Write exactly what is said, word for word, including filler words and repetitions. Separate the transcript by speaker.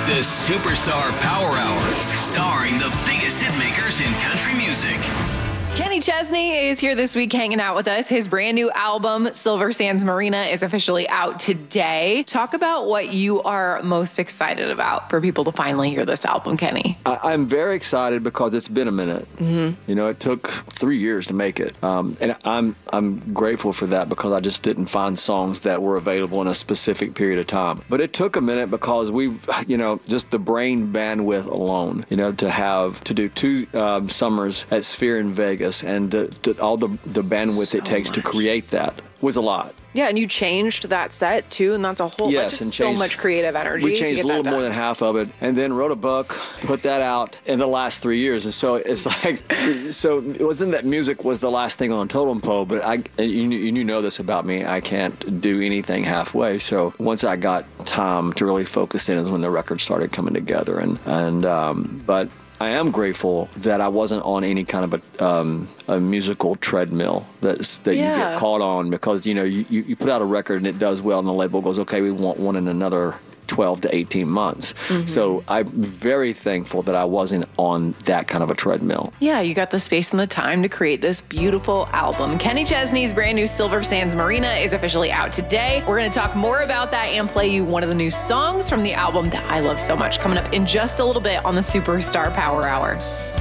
Speaker 1: The Superstar Power Hour, starring the biggest hit makers in country music.
Speaker 2: Kenny Chesney is here this week hanging out with us. His brand new album, Silver Sands Marina, is officially out today. Talk about what you are most excited about for people to finally hear this album, Kenny.
Speaker 3: I, I'm very excited because it's been a minute.
Speaker 2: Mm-hmm.
Speaker 3: You know, it took three years to make it. Um, and I'm I'm grateful for that because I just didn't find songs that were available in a specific period of time. But it took a minute because we, you know, just the brain bandwidth alone, you know, to have, to do two um, summers at Sphere in Vegas and to, to all the, the bandwidth
Speaker 2: So
Speaker 3: it takes
Speaker 2: much.
Speaker 3: to create that was a lot.
Speaker 4: Yeah, and you changed that set too, and that's a whole
Speaker 3: Yes,
Speaker 4: that's
Speaker 3: and
Speaker 4: just so
Speaker 3: changed-
Speaker 4: much creative energy.
Speaker 3: We
Speaker 4: to
Speaker 3: changed
Speaker 4: get
Speaker 3: a little
Speaker 4: that
Speaker 3: more
Speaker 4: done.
Speaker 3: than half of it, and then wrote a book, put that out in the last three years. And so it's like, so it wasn't that music was the last thing on totem pole, but I, and you, you know this about me, I can't do anything halfway. So once I got time to really focus in is when the record started coming together. And, and um, but I am grateful that I wasn't on any kind of a, um, a musical treadmill that's, that
Speaker 4: Yeah.
Speaker 3: you get caught on because, you know, you, you you put out a record and it does well and the label goes, okay, we want one in another twelve to eighteen months.
Speaker 4: Mm-hmm.
Speaker 3: So I'm very thankful that I wasn't on that kind of a treadmill.
Speaker 2: Yeah, you got the space and the time to create this beautiful album. Kenny Chesney's brand new Silver Sands Marina is officially out today. We're going to talk more about that and play you one of the new songs from the album that I love so much coming up in just a little bit on the Superstar Power Hour.